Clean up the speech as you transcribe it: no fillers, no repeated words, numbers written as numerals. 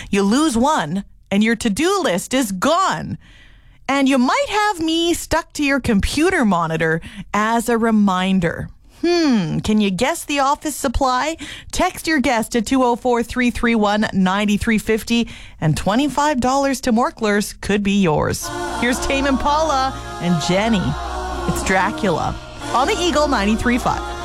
You lose one, and your to-do list is gone. And you might have me stuck to your computer monitor as a reminder. Can you guess the office supply? Text your guess to 204-331-9350, and $25 to Morklers could be yours. Here's Tame Impala and Jenny. It's Dracula on the Eagle 93.5.